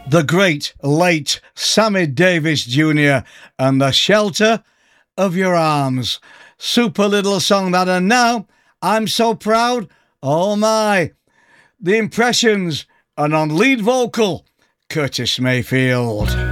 The great late Sammy Davis Jr. and The Shelter of Your Arms. Super little song that, and now I'm so proud. Oh my. The Impressions, and on lead vocal, Curtis Mayfield.